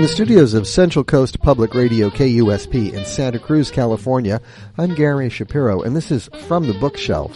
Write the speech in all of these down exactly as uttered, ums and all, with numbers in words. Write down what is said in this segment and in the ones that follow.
From the studios of Central Coast Public Radio K U S P in Santa Cruz, California, I'm Gary Shapiro, and this is From the Bookshelf.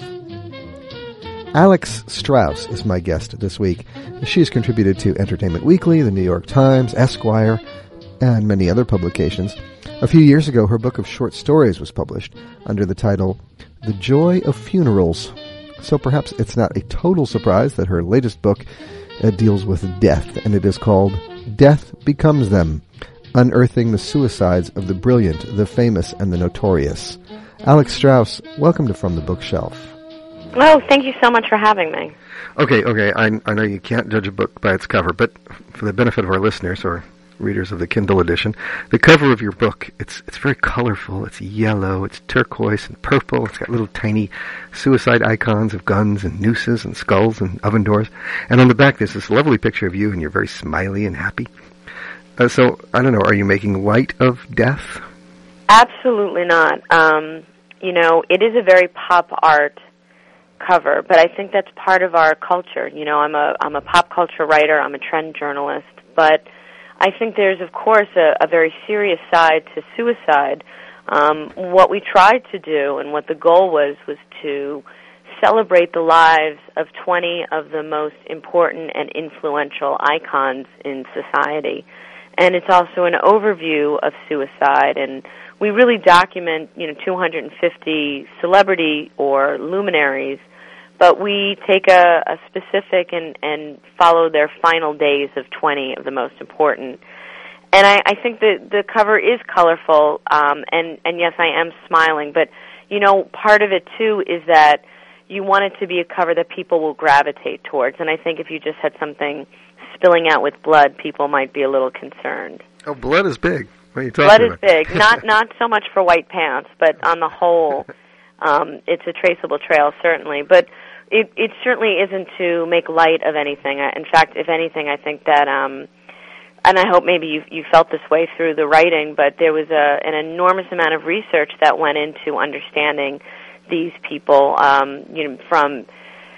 Alex Strauss is my guest this week. She's contributed to Entertainment Weekly, The New York Times, Esquire, and many other publications. A few years ago, her book of short stories was published under the title The Joy of Funerals. So perhaps it's not a total surprise that her latest book uh, deals with death, and it is called Death Becomes Them, Unearthing the Suicides of the Brilliant, the Famous, and the Notorious. Alex Strauss, welcome to From the Bookshelf. Oh, thank you so much for having me. Okay, okay, I, I know you can't judge a book by its cover, but for the benefit of our listeners, or readers of the Kindle edition, the cover of your book, it's it's very colorful. It's yellow, it's turquoise and purple. It's got little tiny suicide icons of guns and nooses and skulls and oven doors. And on the back there's this lovely picture of you, and you're very smiley and happy. Uh, so, I don't know, are you making light of death? Absolutely not. Um, you know, it is a very pop art cover, but I think that's part of our culture. You know, I'm a I'm a pop culture writer, I'm a trend journalist, but I think there's, of course, a, a very serious side to suicide. Um, what we tried to do and what the goal was was to celebrate the lives of twenty of the most important and influential icons in society. And it's also an overview of suicide, and we really document, you know, two hundred fifty celebrity or luminaries, but we take a, a specific and, and follow their final days of twenty of the most important. And I, I think that the cover is colorful, um, and, and yes, I am smiling, but, you know, part of it, too, is that you want it to be a cover that people will gravitate towards. And I think if you just had something spilling out with blood, people might be a little concerned. Oh, blood is big. What are you talking blood about? Blood is big. Not, not so much for white pants, but on the whole, um, it's a traceable trail, certainly. But It, it certainly isn't to make light of anything. In fact, if anything, I think that, um, and I hope maybe you you felt this way through the writing, but there was a, an enormous amount of research that went into understanding these people, um, you know, from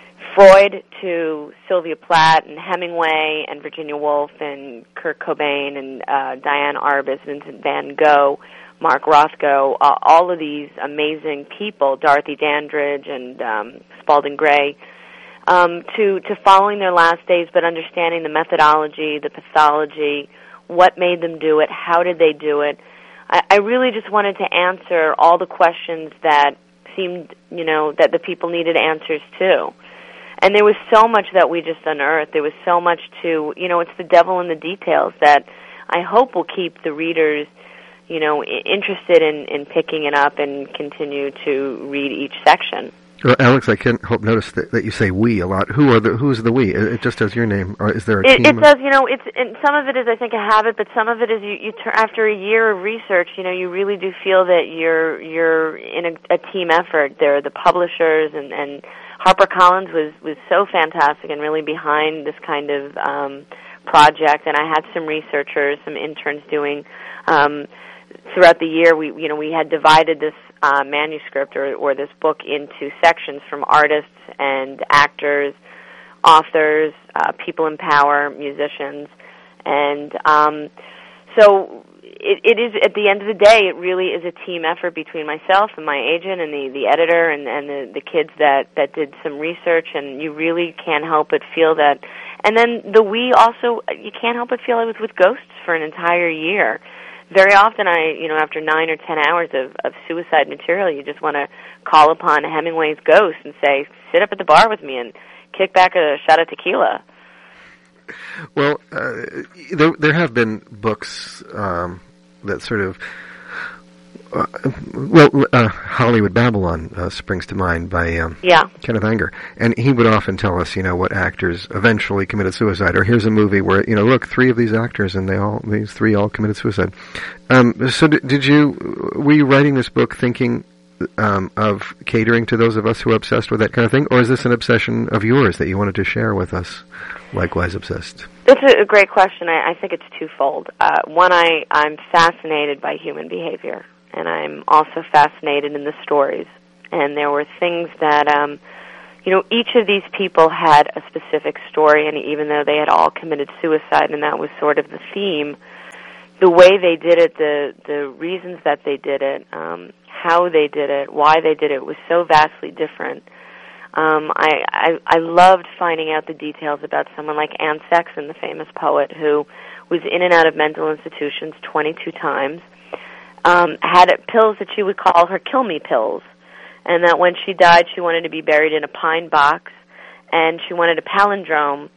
Freud to Sylvia Plath and Hemingway and Virginia Woolf and Kurt Cobain and uh, Diane Arbus, Vincent van Gogh, Mark Rothko, uh, all of these amazing people, Dorothy Dandridge and um, Spalding Gray, um, to, to following their last days, but understanding the methodology, the pathology, what made them do it, how did they do it. I, I really just wanted to answer all the questions that seemed, you know, that the people needed answers to. And there was so much that we just unearthed. There was so much to, you know, it's the devil in the details that I hope will keep the readers, you know, interested in, in picking it up and continue to read each section. Well, Alex, I can't help notice that, that you say "we" a lot. Who are the? Who's the "we"? It just does your name, or is there a it, team? It does. You know, it's and some of it is, I think, a habit, but some of it is you. you ter- after a year of research, you know, you really do feel that you're you're in a, a team effort. There are the publishers, and, and HarperCollins was was so fantastic and really behind this kind of um, project. And I had some researchers, some interns doing. Um, Throughout the year, we you know we had divided this uh, manuscript or, or this book into sections from artists and actors, authors, uh, people in power, musicians, and um, so it, it is at the end of the day, it really is a team effort between myself and my agent and the, the editor and, and the, the kids that, that did some research, and you really can't help but feel that. And then the we also, you can't help but feel I was with ghosts for an entire year. Very often, I, you know, after nine or ten hours of, of suicide material, you just want to call upon Hemingway's ghost and say, sit up at the bar with me and kick back a shot of tequila. Well, uh, there, there have been books um, that sort of, uh, well, uh, Hollywood Babylon uh, springs to mind by um, yeah. Kenneth Anger, and he would often tell us, you know, what actors eventually committed suicide. Or here's a movie where, you know, look, three of these actors, and they all, these three all committed suicide. Um, so, did, did you, were you writing this book thinking um, of catering to those of us who are obsessed with that kind of thing, or is this an obsession of yours that you wanted to share with us? Likewise obsessed. That's a great question. I, I think it's twofold. Uh, one, I, I'm fascinated by human behavior, and I'm also fascinated in the stories. And there were things that, um, you know, each of these people had a specific story, and even though they had all committed suicide, and that was sort of the theme, the way they did it, the the reasons that they did it, um, how they did it, why they did it was so vastly different. Um, I, I I loved finding out the details about someone like Anne Sexton, the famous poet, who was in and out of mental institutions twenty-two times, um, had pills that she would call her kill me pills, and that when she died she wanted to be buried in a pine box, and she wanted a palindrome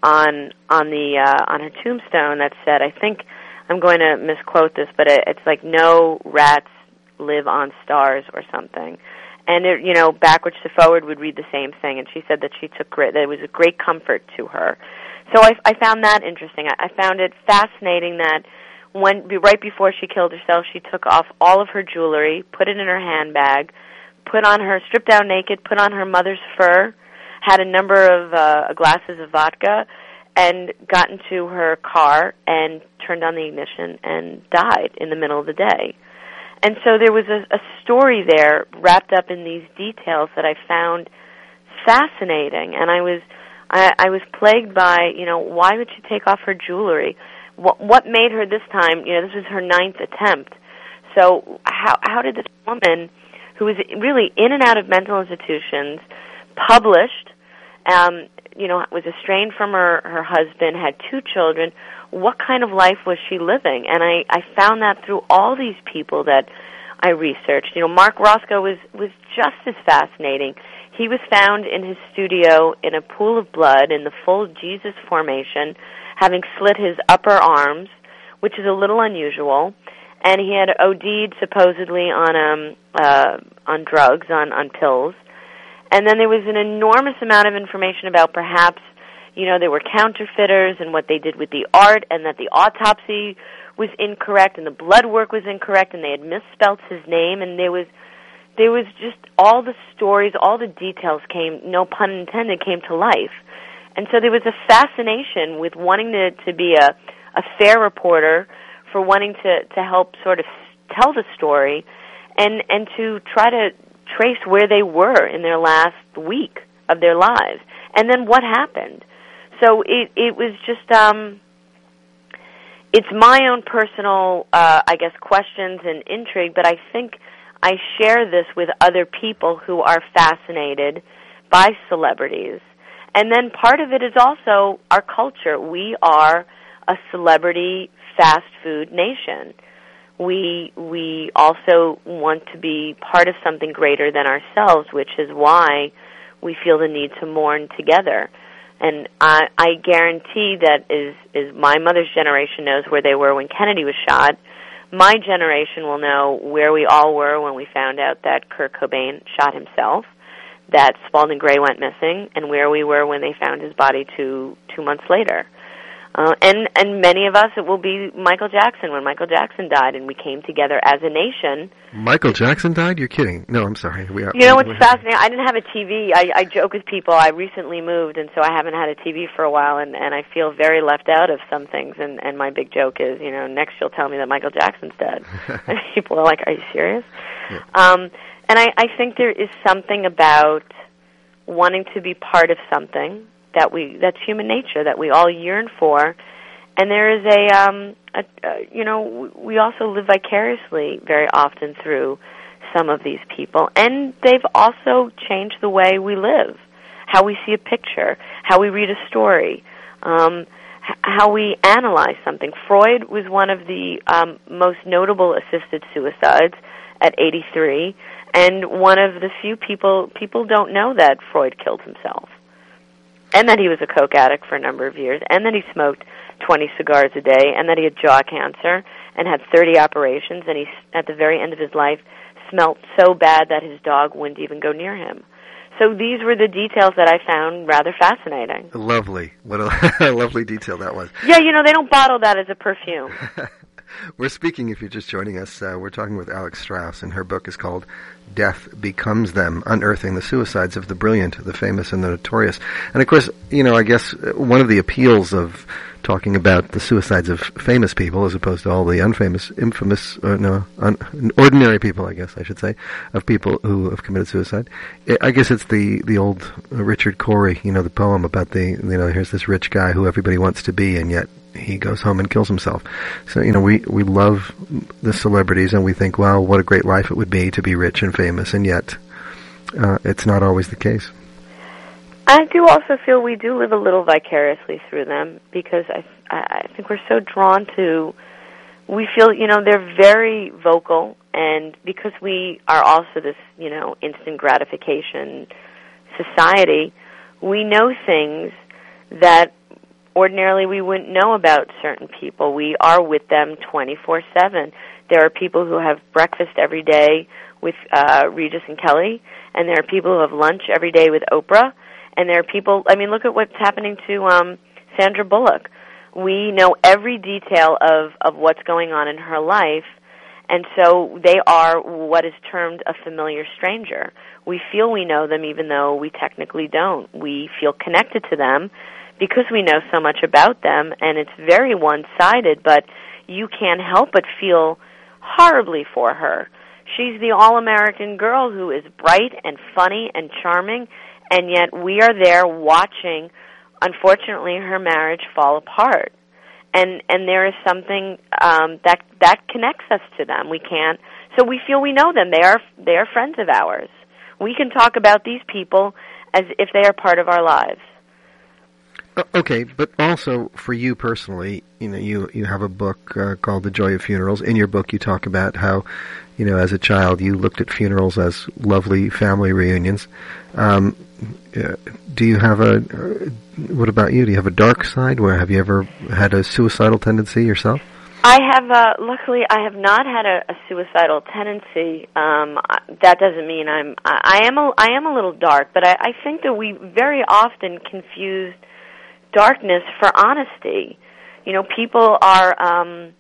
on on the uh, on her tombstone that said, I think I'm going to misquote this, but it, it's like no rats live on stars or something. And it, you know, backwards to forward would read the same thing. And she said that she took great, that it was a great comfort to her. So I, I found that interesting. I, I found it fascinating that when right before she killed herself, she took off all of her jewelry, put it in her handbag, put on her stripped down naked, put on her mother's fur, had a number of uh, glasses of vodka, and got into her car and turned on the ignition and died in the middle of the day. And so there was a, a story there wrapped up in these details that I found fascinating. And I was I, I was plagued by, you know, why would she take off her jewelry? What, what made her this time, you know, this was her ninth attempt. So how how did this woman, who was really in and out of mental institutions, published, um, you know, was estranged from her, her husband, had two children, what kind of life was she living? And I, I found that through all these people that I researched. You know, Mark Roscoe was, was just as fascinating. He was found in his studio in a pool of blood in the full Jesus formation, having slit his upper arms, which is a little unusual. And he had OD'd supposedly on um uh on drugs, on, on pills. And then there was an enormous amount of information about perhaps, you know, there were counterfeiters and what they did with the art, and that the autopsy was incorrect and the blood work was incorrect and they had misspelt his name, and there was there was just all the stories, all the details came, no pun intended, came to life. And so there was a fascination with wanting to, to be a, a fair reporter, for wanting to, to help sort of tell the story, and, and to try to trace where they were in their last week of their lives, and then what happened. So it it was just um, it's my own personal, uh, I guess, questions and intrigue, but I think I share this with other people who are fascinated by celebrities. And then part of it is also our culture. We are a celebrity fast food nation. We we also want to be part of something greater than ourselves, which is why we feel the need to mourn together. And I, I guarantee that is, is my mother's generation knows where they were when Kennedy was shot. My generation will know where we all were when we found out that Kurt Cobain shot himself, that Spalding Gray went missing, and where we were when they found his body two two months later. Uh, and, and many of us, it will be Michael Jackson, when Michael Jackson died and we came together as a nation. Michael Jackson died? You're kidding. No, I'm sorry. We are, you know what's fascinating? I didn't have a T V. I, I joke with people. I recently moved, and so I haven't had a T V for a while, and, and I feel very left out of some things. And, and my big joke is, you know, next you'll tell me that Michael Jackson's dead. And people are like, are you serious? Yeah. Um, and I, I think there is something about wanting to be part of something that we that's human nature, that we all yearn for. And there is a, um, a, a you know, we also live vicariously very often through some of these people, and they've also changed the way we live, how we see a picture, how we read a story, um, h- how we analyze something. Freud was one of the um, most notable assisted suicides at eighty-three, and one of the few people people don't know that Freud killed himself, and that he was a coke addict for a number of years, and that he smoked twenty cigars a day, and that he had jaw cancer and had thirty operations, and he, at the very end of his life, smelt so bad that his dog wouldn't even go near him. So these were the details that I found rather fascinating. Lovely. What a lovely detail that was. Yeah, you know, they don't bottle that as a perfume. We're speaking, if you're just joining us, uh, we're talking with Alex Strauss, and her book is called Death Becomes Them, Unearthing the Suicides of the Brilliant, the Famous, and the Notorious. And of course, you know, I guess one of the appeals of talking about the suicides of famous people as opposed to all the unfamous, infamous, or no, un, ordinary people, I guess I should say, of people who have committed suicide. I guess it's the, the old Richard Cory, you know, the poem about the, you know, here's this rich guy who everybody wants to be, and yet he goes home and kills himself. So, you know, we, we love the celebrities and we think, wow, what a great life it would be to be rich and famous, and yet uh, it's not always the case. I do also feel we do live a little vicariously through them, because I, I think we're so drawn to, we feel, you know, they're very vocal, and because we are also this, you know, instant gratification society, we know things that ordinarily we wouldn't know about certain people. We are with them twenty-four seven. There are people who have breakfast every day with uh, Regis and Kelly, and there are people who have lunch every day with Oprah, and there are people, I mean, look at what's happening to um, Sandra Bullock. We know every detail of, of what's going on in her life, and so they are what is termed a familiar stranger. We feel we know them even though we technically don't. We feel connected to them because we know so much about them, and it's very one-sided, but you can't help but feel horribly for her. She's the all-American girl who is bright and funny and charming, and yet we are there watching, unfortunately, her marriage fall apart. And and there is something um, that that connects us to them. We can't, so we feel we know them. They are they are friends of ours. We can talk about these people as if they are part of our lives. Okay, but also for you personally, you know, you, you have a book uh, called The Joy of Funerals. In your book, you talk about how, you know, as a child, you looked at funerals as lovely family reunions. Um, uh, do you have a, uh, what about you? Do you have a dark side? Where have you ever had a suicidal tendency yourself? I have, uh, luckily, I have not had a, a suicidal tendency. Um, that doesn't mean I'm, I, I am a, I am a little dark, but I, I think that we very often confuse darkness for honesty. You know, people are, um,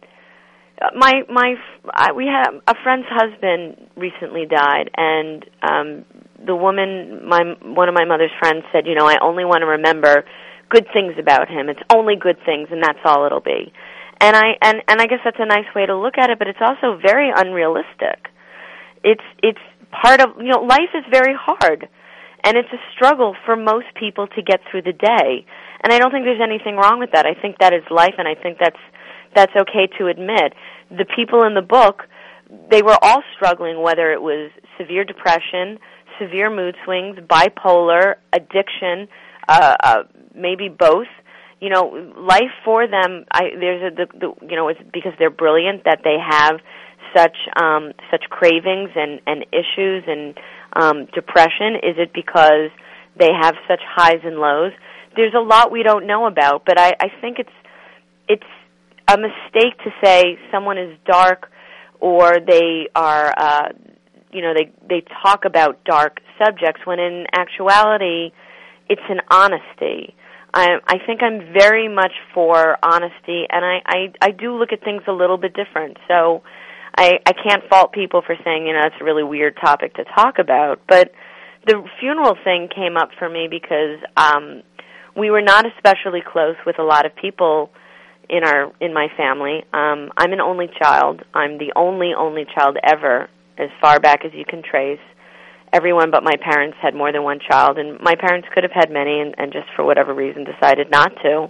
my, my, I, we had, a friend's husband recently died, and, um, the woman, my, one of my mother's friends said, you know, I only want to remember good things about him. It's only good things, and that's all it'll be. And I, and, and I guess that's a nice way to look at it, but it's also very unrealistic. It's, it's part of, you know, life is very hard, and it's a struggle for most people to get through the day. And I don't think there's anything wrong with that. I think that is life, and I think that's that's okay to admit. The people in the book, they were all struggling, whether it was severe depression, severe mood swings, bipolar, addiction, uh, uh, maybe both. You know, life for them. I, there's a, the, the, you know, it's because they're brilliant that they have such um, such cravings and, and issues and um, depression. Is it because they have such highs and lows? There's a lot we don't know about, but I, I think it's it's a mistake to say someone is dark or they are, uh, you know, they they talk about dark subjects when in actuality it's an honesty. I, I think I'm very much for honesty, and I, I, I do look at things a little bit different. So I, I can't fault people for saying, you know, it's a really weird topic to talk about. But the funeral thing came up for me because um, we were not especially close with a lot of people in our in my family. Um, I'm an only child. I'm the only only child ever, as far back as you can trace. Everyone but my parents had more than one child, and my parents could have had many, and, and just for whatever reason decided not to.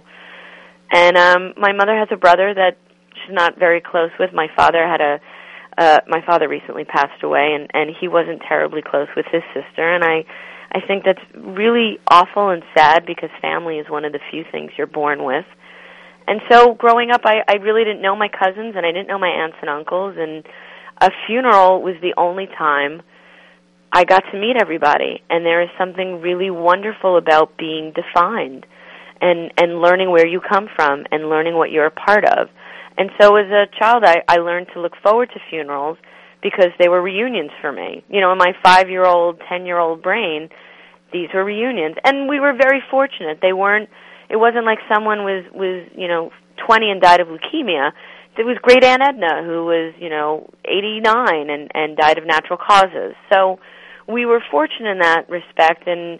And um, my mother has a brother that she's not very close with. My father had a uh, my father recently passed away, and, and he wasn't terribly close with his sister. And I I think that's really awful and sad because family is one of the few things you're born with. And so growing up, I, I really didn't know my cousins, and I didn't know my aunts and uncles, and a funeral was the only time I got to meet everybody, and there is something really wonderful about being defined and, and learning where you come from and learning what you're a part of. And so as a child, I, I learned to look forward to funerals because they were reunions for me. You know, in my five-year-old, ten-year-old brain, these were reunions. And we were very fortunate. They weren't, it wasn't like someone was, was, you know, twenty and died of leukemia. It was Great Aunt Edna, who was, you know, eighty-nine and, and died of natural causes. So we were fortunate in that respect, and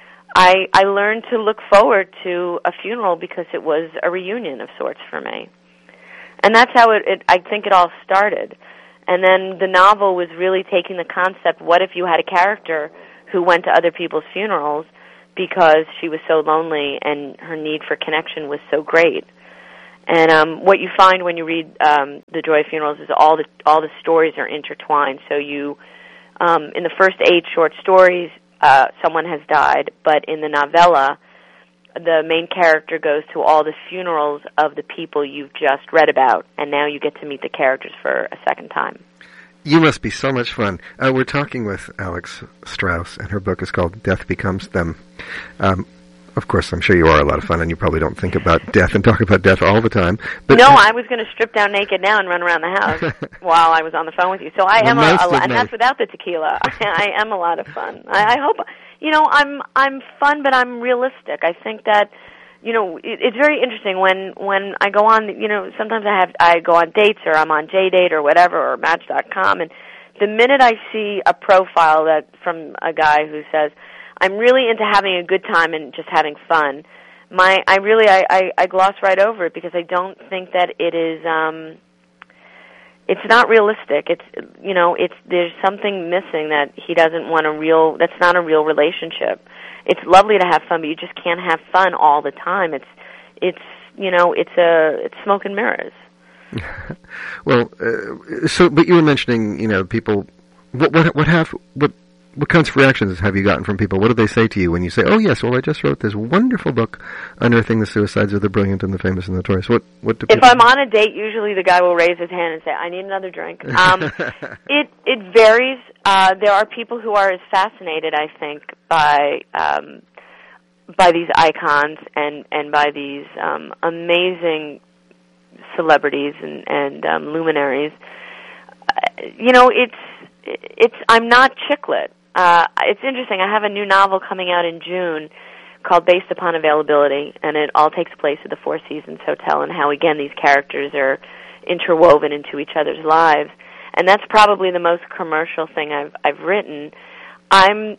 I I learned to look forward to a funeral because it was a reunion of sorts for me. And that's how it, it I think it all started. And then the novel was really taking the concept, what if you had a character who went to other people's funerals because she was so lonely and her need for connection was so great. And um, what you find when you read um, The Joy of Funerals is all the all the stories are intertwined. So you, um, in the first eight short stories, uh, someone has died, but in the novella, the main character goes to all the funerals of the people you've just read about, and now you get to meet the characters for a second time. You must be so much fun. Uh, we're talking with Alex Strauss, and her book is called Death Becomes Them. Um, of course, I'm sure you are a lot of fun, and you probably don't think about death and talk about death all the time. But no, I was going to strip down naked now and run around the house while I was on the phone with you. So I well, am a, a nice. and that's without the tequila. I, I am a lot of fun. I, I hope, you know, I'm I'm fun, but I'm realistic. I think that, you know, it, it's very interesting when when I go on, you know, sometimes I have I go on dates or I'm on JDate or whatever or Match dot com, and the minute I see a profile that from a guy who says, I'm really into having a good time and just having fun, my I really I, I, I gloss right over it because I don't think that it is um it's not realistic. It's you know, it's there's something missing that he doesn't want a real that's not a real relationship. It's lovely to have fun, but you just can't have fun all the time. It's it's you know, it's a it's smoke and mirrors. Well, uh, so but you were mentioning, you know, people what what what have what What kinds of reactions have you gotten from people? What do they say to you when you say, "Oh yes, well I just wrote this wonderful book, Unearthing the Suicides of the Brilliant and the Famous and the Notorious"? What what do If people... I'm on a date, usually the guy will raise his hand and say, "I need another drink." Um, it it varies. Uh, there are people who are as fascinated, I think, by um, by these icons and and by these um, amazing celebrities and and um, luminaries. Uh, you know, it's it's. I'm not chick lit. Uh, it's interesting. I have a new novel coming out in June called Based Upon Availability, and it all takes place at the Four Seasons Hotel and how, again, these characters are interwoven into each other's lives. And that's probably the most commercial thing I've I've written. I'm,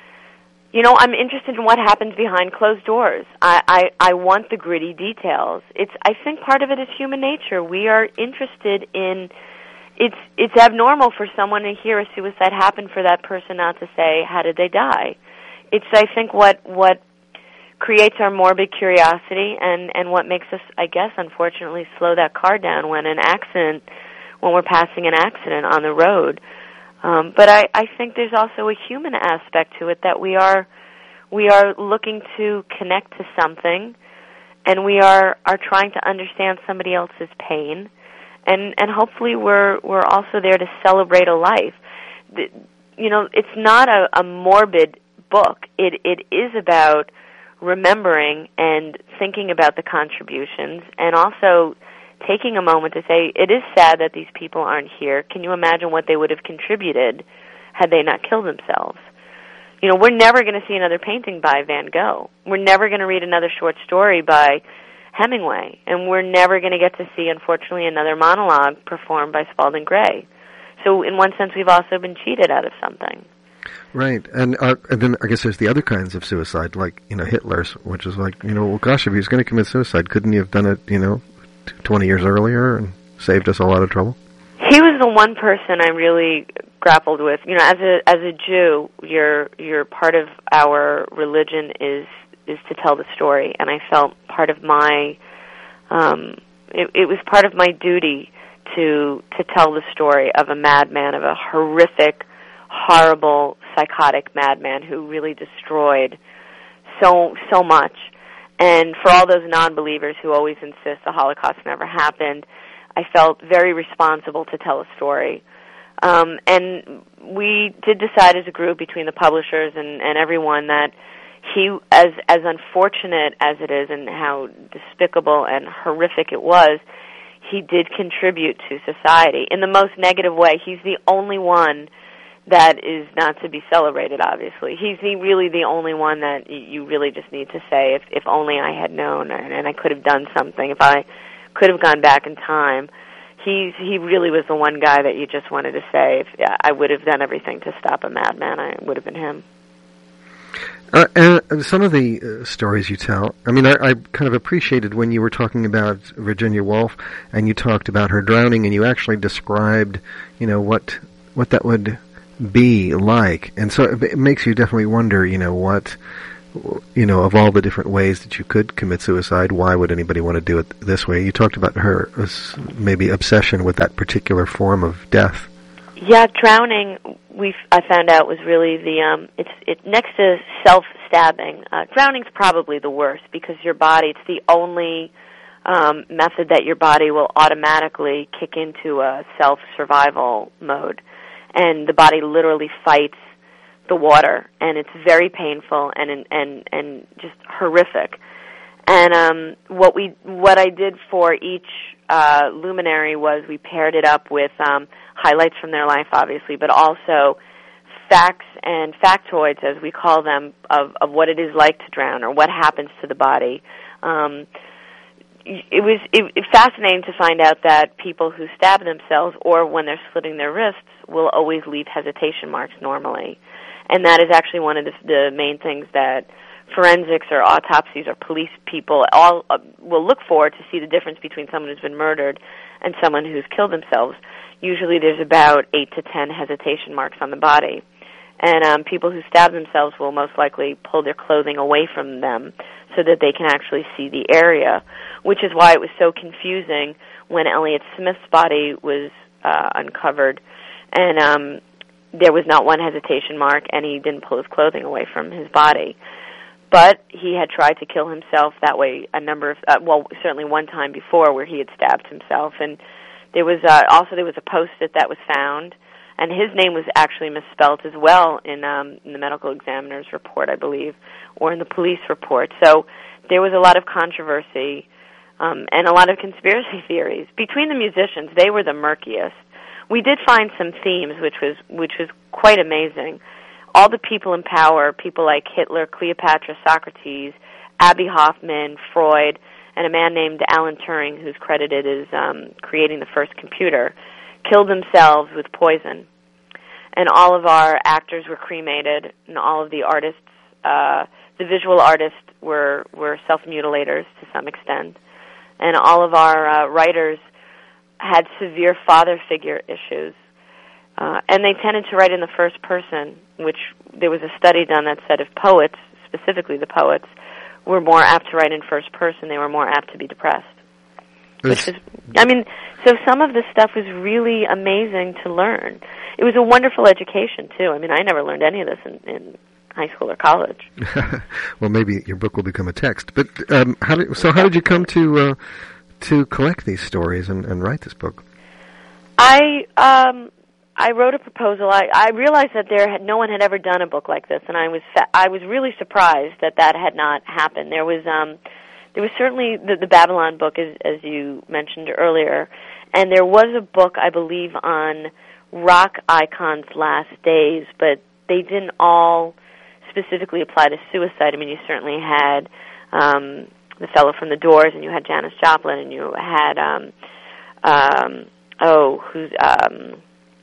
you know, I'm interested in what happens behind closed doors. I, I, I want the gritty details. It's I think part of it is human nature. We are interested in... It's it's abnormal for someone to hear a suicide happen for that person not to say, how did they die? It's, I think, what what creates our morbid curiosity and, and what makes us, I guess, unfortunately, slow that car down when an accident, when we're passing an accident on the road. Um, but I, I think there's also a human aspect to it that we are we are looking to connect to something, and we are, are trying to understand somebody else's pain. And and hopefully we're we're also there to celebrate a life. The, you know, it's not a, a morbid book. It it is about remembering and thinking about the contributions, and also taking a moment to say it is sad that these people aren't here. Can you imagine what they would have contributed had they not killed themselves? You know, we're never going to see another painting by Van Gogh. We're never going to read another short story by Hemingway, and we're never going to get to see, unfortunately, another monologue performed by Spalding Gray. So in one sense, we've also been cheated out of something. Right, and, uh, and then I guess there's the other kinds of suicide, like, you know, Hitler's, which is like, you know, well, gosh, if he was going to commit suicide, couldn't he have done it, you know, twenty years earlier and saved us a lot of trouble? He was the one person I really grappled with. You know, as a as a Jew, you're you're part of our religion is is to tell the story, and I felt part of my, um, it, it was part of my duty to to tell the story of a madman, of a horrific, horrible, psychotic madman who really destroyed so so much. And for all those non-believers who always insist the Holocaust never happened, I felt very responsible to tell a story. Um, and we did decide as a group between the publishers and, and everyone that he, as as unfortunate as it is and how despicable and horrific it was, he did contribute to society in the most negative way. He's the only one that is not to be celebrated, obviously. He's the, really the only one that you really just need to say, if, if only I had known and, and I could have done something, if I could have gone back in time. He's, he really was the one guy that you just wanted to say, if yeah, I would have done everything to stop a madman, I would have been him. Uh, and some of the uh, stories you tell, I mean, I, I kind of appreciated when you were talking about Virginia Woolf and you talked about her drowning and you actually described, you know, what what that would be like. And so it makes you definitely wonder, you know, what you know, of all the different ways that you could commit suicide, why would anybody want to do it this way? You talked about her uh, maybe obsession with that particular form of death. Yeah, drowning, we I found out was really the um it's it next to self-stabbing. Uh, drowning's probably the worst because your body, it's the only um method that your body will automatically kick into a self-survival mode, and the body literally fights the water, and it's very painful and and and just horrific. And um what we what I did for each uh luminary was we paired it up with um highlights from their life, obviously, but also facts and factoids, as we call them, of, of what it is like to drown or what happens to the body. Um, it was it, it fascinating to find out that people who stab themselves or when they're slitting their wrists will always leave hesitation marks normally. And that is actually one of the, the main things that forensics or autopsies or police people all uh, will look for to see the difference between someone who's been murdered and someone who's killed themselves. Usually there's about eight to ten hesitation marks on the body. And um, people who stab themselves will most likely pull their clothing away from them so that they can actually see the area, which is why it was so confusing when Elliot Smith's body was uh, uncovered. And um, there was not one hesitation mark, and he didn't pull his clothing away from his body. But he had tried to kill himself that way a number of, uh, well, certainly one time before where he had stabbed himself. And there was uh, also there was a post-it that was found, and his name was actually misspelled as well in, um, in the medical examiner's report, I believe, or in the police report. So there was a lot of controversy um, and a lot of conspiracy theories. Between the musicians, they were the murkiest. We did find some themes, which was which was quite amazing. All the people in power, people like Hitler, Cleopatra, Socrates, Abbie Hoffman, Freud, and a man named Alan Turing, who's credited as um, creating the first computer, killed themselves with poison. And all of our actors were cremated, and all of the artists, uh, the visual artists were, were self-mutilators to some extent. And all of our uh, writers had severe father figure issues. Uh, and they tended to write in the first person, which there was a study done that said if poets, specifically the poets, were more apt to write in first person, they were more apt to be depressed. Which was, I mean, so some of this stuff was really amazing to learn. It was a wonderful education, too. I mean, I never learned any of this in, in high school or college. Well, maybe your book will become a text. But um, how did, so how did you come to uh, to collect these stories and, and write this book? I um, I wrote a proposal. I, I realized that there had, no one had ever done a book like this, and I was fa- I was really surprised that that had not happened. There was um, there was certainly the, the Babylon book, as, as you mentioned earlier, and there was a book, I believe, on rock icons' last days, but they didn't all specifically apply to suicide. I mean, you certainly had um, the fellow from the Doors, and you had Janis Joplin, and you had um, um, oh, who's um,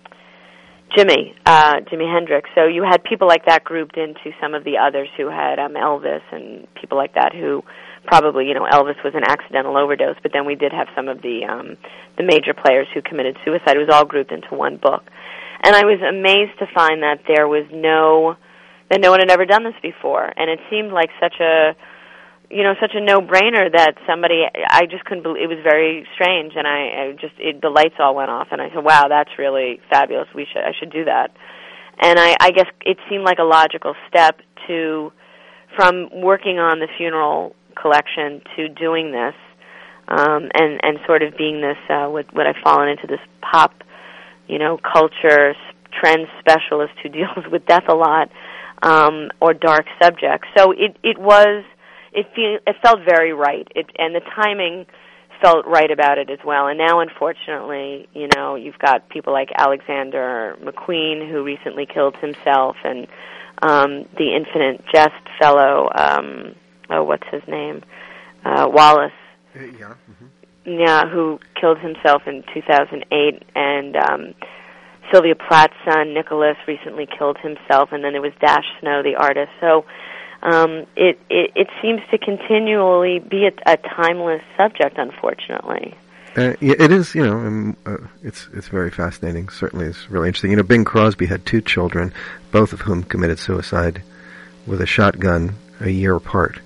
Jimi, uh, Jimi Hendrix. So you had people like that grouped into some of the others who had um, Elvis and people like that who probably, you know, Elvis was an accidental overdose, but then we did have some of the um, the major players who committed suicide. It was all grouped into one book. And I was amazed to find that there was no, that no one had ever done this before. And it seemed like such a, you know, such a no-brainer that somebody, I just couldn't believe, it was very strange, and I, I just, it, the lights all went off, and I said, wow, that's really fabulous, we should, I should do that. And I, I guess it seemed like a logical step to, from working on the funeral collection to doing this, um, and, and sort of being this, uh, what, what I've fallen into, this pop, you know, culture, trend specialist who deals with death a lot, um, or dark subjects. So it, it was, It, feel, it felt very right, it, and the timing felt right about it as well. And now, unfortunately, you know, you've got people like Alexander McQueen, who recently killed himself, and um, the Infinite Jest fellow, um, oh, what's his name, uh, Wallace. Uh, yeah. Mm-hmm. Yeah, who killed himself in two thousand eight, and um, Sylvia Plath's son, Nicholas, recently killed himself, and then there was Dash Snow, the artist. So Um, it, it it seems to continually be a, a timeless subject, unfortunately. Uh, yeah, it is, you know, um, uh, it's it's very fascinating. Certainly, it's really interesting. You know, Bing Crosby had two children, both of whom committed suicide with a shotgun a year apart.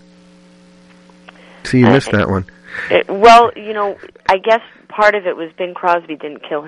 So you uh, missed that one. It, well, you know, I guess part of it was Bing Crosby didn't kill